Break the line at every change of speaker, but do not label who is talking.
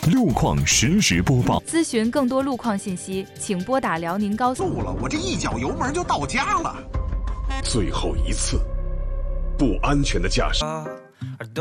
路况实时播报。
咨询更多路况信息，请拨打辽宁高速。
路了，我这一脚油门就到家了。
最后一次，不安全的驾驶。